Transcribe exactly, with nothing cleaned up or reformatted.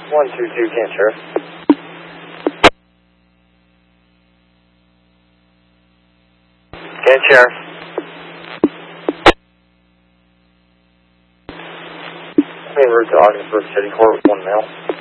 one two two, Camp Sheriff. Camp Sheriff. I'm en route to Ogdensburg City Court with one male.